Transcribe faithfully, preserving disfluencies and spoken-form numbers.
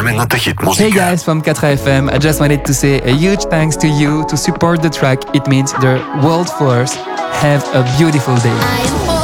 Probabilmente hit Hey musica. guys from Katra F M, I just wanted to say a huge thanks to you to support the track. It means the world force. Have a beautiful day.